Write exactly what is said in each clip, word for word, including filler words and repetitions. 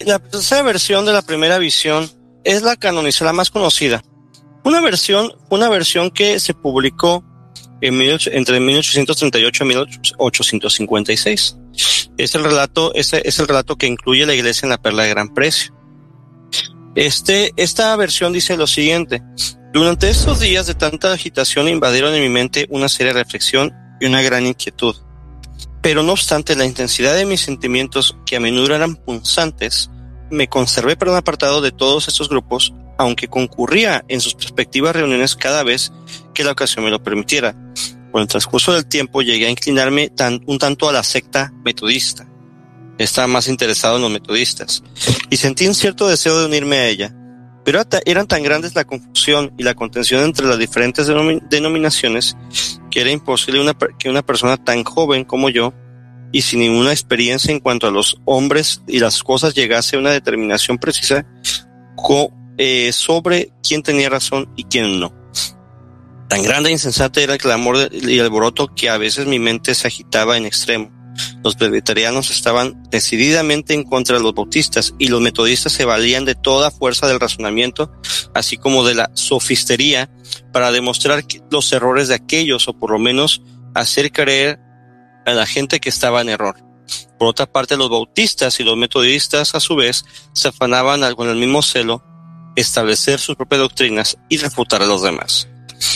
la tercera versión de la primera visión es la canonizada, la más conocida. Una versión, una versión que se publicó en mil, entre mil ochocientos treinta y ocho y mil ochocientos cincuenta y seis. Es el relato, ese es el relato que incluye la iglesia en la perla de gran precio. Este, esta versión dice lo siguiente: durante estos días de tanta agitación invadieron en mi mente una seria reflexión y una gran inquietud. Pero no obstante la intensidad de mis sentimientos, que a menudo eran punzantes, me conservé para un apartado de todos estos grupos, aunque concurría en sus respectivas reuniones cada vez que la ocasión me lo permitiera. Con el transcurso del tiempo llegué a inclinarme tan, un tanto a la secta metodista. Estaba más interesado en los metodistas y sentí un cierto deseo de unirme a ella. Pero eran tan grandes la confusión y la contención entre las diferentes denomin- denominaciones que era imposible una, que una persona tan joven como yo y sin ninguna experiencia en cuanto a los hombres y las cosas llegase a una determinación precisa co, eh, sobre quién tenía razón y quién no. Tan grande e insensata era el clamor y el alboroto que a veces mi mente se agitaba en extremo. Los presbiterianos estaban decididamente en contra de los bautistas y los metodistas se valían de toda fuerza del razonamiento, así como de la sofistería, para demostrar los errores de aquellos, o por lo menos hacer creer a la gente que estaba en error. Por otra parte, los bautistas y los metodistas, a su vez, se afanaban con el mismo celo establecer sus propias doctrinas y refutar a los demás.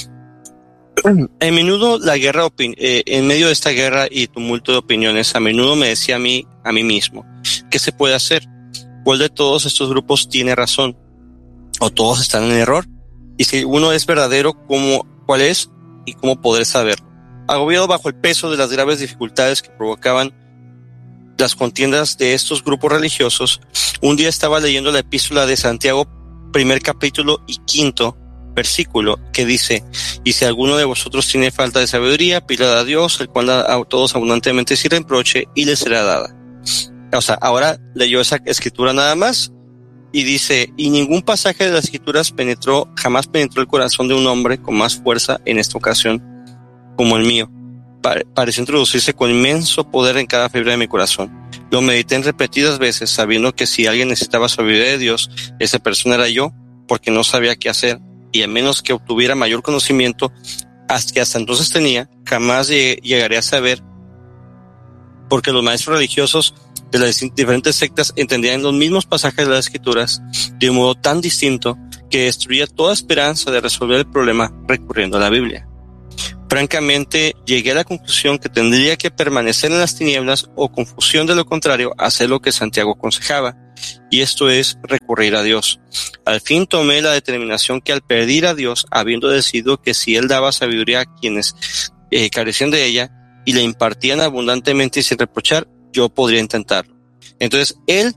En menudo la guerra, opin- eh, en medio de esta guerra y tumulto de opiniones, a menudo me decía a mí, a mí mismo, ¿qué se puede hacer? ¿Cuál de todos estos grupos tiene razón? ¿O todos están en error? Y si uno es verdadero, ¿cómo, cuál es y cómo poder saberlo? Agobiado bajo el peso de las graves dificultades que provocaban las contiendas de estos grupos religiosos, un día estaba leyendo la epístola de Santiago, primer capítulo y quinto versículo, que dice: y si alguno de vosotros tiene falta de sabiduría, pídala a Dios, el cual da a todos abundantemente sin reproche, y le será dada. O sea, ahora leyó esa escritura nada más, y dice: y ningún pasaje de las escrituras penetró, jamás penetró el corazón de un hombre con más fuerza en esta ocasión como el mío. Pare, pareció introducirse con inmenso poder en cada fibra de mi corazón. Lo medité en repetidas veces, sabiendo que si alguien necesitaba sabiduría de Dios, esa persona era yo, porque no sabía qué hacer, y a menos que obtuviera mayor conocimiento, hasta que hasta entonces tenía, jamás llegaré a saber, porque los maestros religiosos de las diferentes sectas entendían los mismos pasajes de las escrituras de un modo tan distinto que destruía toda esperanza de resolver el problema recurriendo a la Biblia. Francamente, llegué a la conclusión que tendría que permanecer en las tinieblas o, confusión de lo contrario, hacer lo que Santiago aconsejaba, y esto es recurrir a Dios. Al fin tomé la determinación que al pedir a Dios, habiendo decidido que si Él daba sabiduría a quienes eh, carecían de ella y le impartían abundantemente y sin reprochar, yo podría intentarlo. Entonces, Él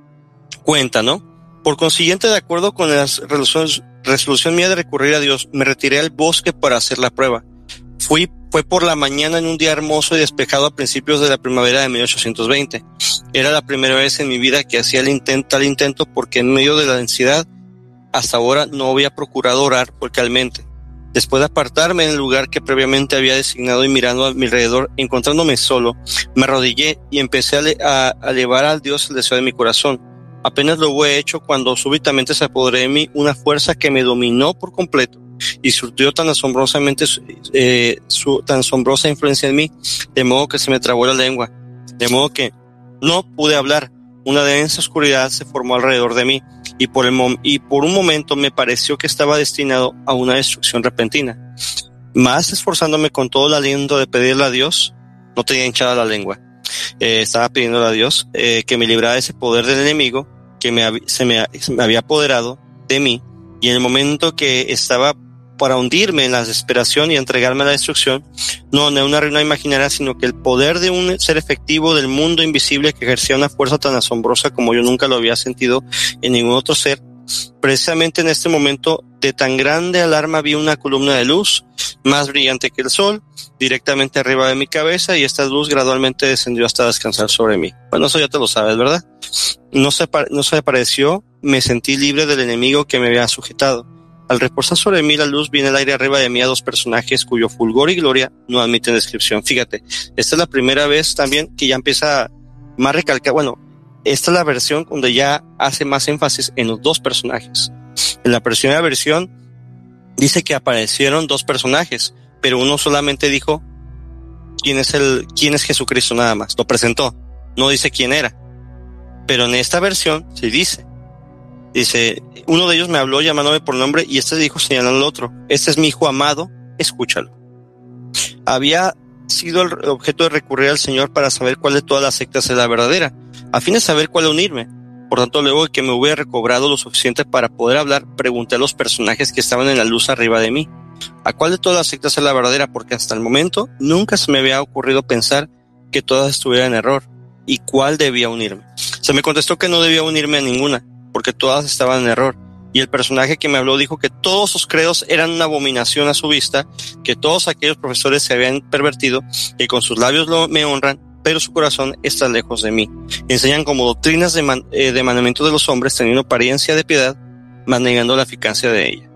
cuenta, ¿no? Por consiguiente, de acuerdo con la resolución, resolución mía de recurrir a Dios, me retiré al bosque para hacer la prueba. Fui, fue por la mañana en un día hermoso y despejado a principios de la primavera de mil ochocientos veinte. Era la primera vez en mi vida que hacía el intento, tal intento, porque en medio de la densidad, hasta ahora no había procurado orar vocalmente. Después de apartarme en el lugar que previamente había designado y mirando a mi alrededor, encontrándome solo, me arrodillé y empecé a, le, a, a elevar al Dios el deseo de mi corazón. Apenas lo hubo hecho cuando súbitamente se apoderó de mí una fuerza que me dominó por completo y surtió tan asombrosamente eh, su tan asombrosa influencia en mí, de modo que se me trabó la lengua, de modo que no pude hablar. Una densa oscuridad se formó alrededor de mí y por, el mom- y por un momento me pareció que estaba destinado a una destrucción repentina. Más esforzándome con todo el aliento de pedirle a Dios, no tenía hinchada la lengua, eh, estaba pidiéndole a Dios eh, que me librara de ese poder del enemigo que me hab- se, me, se me había apoderado de mí, y en el momento que estaba para hundirme en la desesperación y entregarme a la destrucción, no de una ruina imaginaria, sino que el poder de un ser efectivo del mundo invisible que ejercía una fuerza tan asombrosa como yo nunca lo había sentido en ningún otro ser. Precisamente en este momento de tan grande alarma vi una columna de luz más brillante que el sol directamente arriba de mi cabeza, y esta luz gradualmente descendió hasta descansar sobre mí. Bueno, eso ya te lo sabes, ¿verdad? No se, no se apareció, me sentí libre del enemigo que me había sujetado. Al reposar sobre mí la luz, vi en el aire arriba de mí a dos personajes cuyo fulgor y gloria no admiten descripción. Fíjate, esta es la primera vez también que ya empieza más recalcar, bueno, esta es la versión donde ya hace más énfasis en los dos personajes. En la primera versión dice que aparecieron dos personajes, pero uno solamente dijo quién es el, quién es Jesucristo nada más, lo presentó, no dice quién era. Pero en esta versión sí dice, dice, uno de ellos me habló llamándome por nombre y este dijo señalando al otro, este es mi hijo amado, escúchalo. Había sido el objeto de recurrir al Señor para saber cuál de todas las sectas es la verdadera, a fin de saber cuál unirme. Por tanto, luego de que me hubiera recobrado lo suficiente para poder hablar, pregunté a los personajes que estaban en la luz arriba de mí, ¿a cuál de todas las sectas es la verdadera? Porque hasta el momento nunca se me había ocurrido pensar que todas estuvieran en error, y cuál debía unirme. Se me contestó que no debía unirme a ninguna, porque todas estaban en error. Y el personaje que me habló dijo que todos sus credos eran una abominación a su vista, que todos aquellos profesores se habían pervertido, que con sus labios lo, me honran, pero su corazón está lejos de mí. Enseñan como doctrinas de, man, eh, de mandamiento de los hombres, teniendo apariencia de piedad, mas negando la eficacia de ella.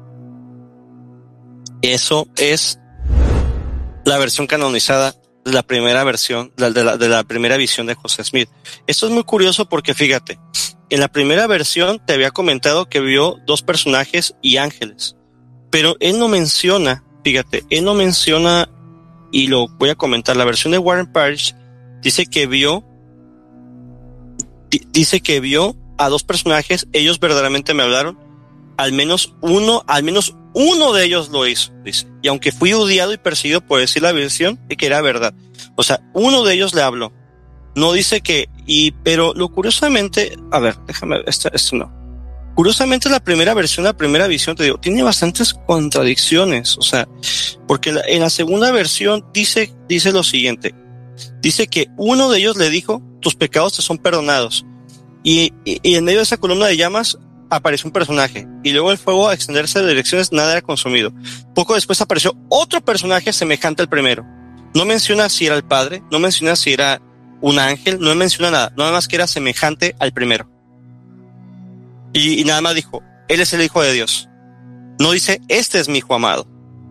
Eso es la versión canonizada de la primera versión, de la, de la primera visión de José Smith. Esto es muy curioso porque fíjate, en la primera versión te había comentado que vio dos personajes y ángeles, pero él no menciona, fíjate, él no menciona, y lo voy a comentar, la versión de Warren Parrish dice que vio, dice que vio a dos personajes, ellos verdaderamente me hablaron, al menos uno, al menos uno de ellos lo hizo, dice, y aunque fui odiado y perseguido por decir la versión, y que era verdad, o sea, uno de ellos le habló. No dice que, y, pero lo curiosamente, a ver, déjame, esto, esto no. Curiosamente la primera versión, la primera visión, te digo, tiene bastantes contradicciones, o sea, porque la, en la segunda versión dice, dice lo siguiente, dice que uno de ellos le dijo, tus pecados te son perdonados, y, y, y en medio de esa columna de llamas apareció un personaje, y luego el fuego a extenderse de direcciones, nada era consumido. Poco después apareció otro personaje semejante al primero. No menciona si era el padre, no menciona si era un ángel, no menciona nada, nada más que era semejante al primero. Y, y nada más dijo, él es el hijo de Dios. No dice, este es mi hijo amado.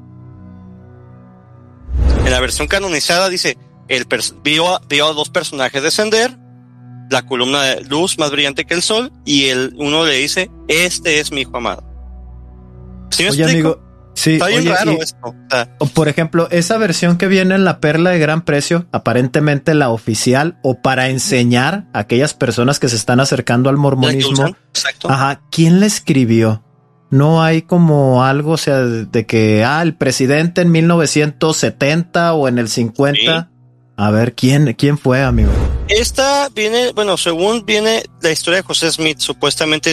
En la versión canonizada dice, el pers- vio, vio a dos personajes descender, la columna de luz más brillante que el sol, y el uno le dice, este es mi hijo amado. ¿Sí me Oye, explico? amigo, sí, está bien oye, raro y, esto. O sea, por ejemplo, esa versión que viene en la perla de gran precio, aparentemente la oficial, o para enseñar a aquellas personas que se están acercando al mormonismo. Exacto. Ajá, ¿quién la escribió? No hay como algo, o sea, de, de que, ah, el presidente en mil novecientos setenta o en el cincuenta. Sí. A ver, ¿quién, quién fue, amigo? Esta viene, bueno, según viene la historia de José Smith, supuestamente